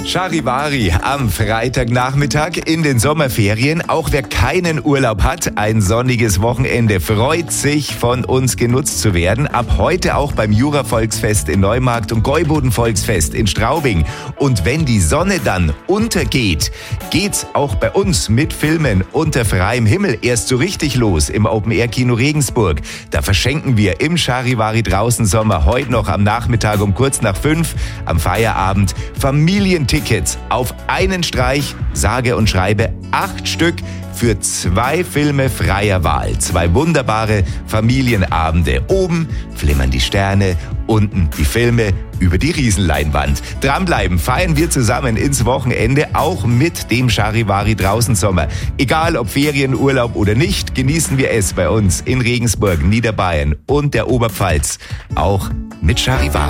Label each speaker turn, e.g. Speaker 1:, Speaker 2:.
Speaker 1: Charivari am Freitagnachmittag in den Sommerferien. Auch wer keinen Urlaub hat, ein sonniges Wochenende freut sich, von uns genutzt zu werden. Ab heute auch beim Jura-Volksfest in Neumarkt und Gäuboden-Volksfest in Straubing. Und wenn die Sonne dann untergeht, geht's auch bei uns mit Filmen unter freiem Himmel erst so richtig los im Open-Air-Kino Regensburg. Da verschenken wir im Charivari draußen Sommer heute noch am Nachmittag um kurz nach 5 am Feierabend Familientickets auf einen Streich, sage und schreibe 8 Stück für 2 Filme freier Wahl. 2 wunderbare Familienabende. Oben flimmern die Sterne, unten die Filme über die Riesenleinwand. Dranbleiben, feiern wir zusammen ins Wochenende, auch mit dem Charivari draußen Sommer. Egal ob Ferien, Urlaub oder nicht, genießen wir es bei uns in Regensburg, Niederbayern und der Oberpfalz. Auch mit Charivari.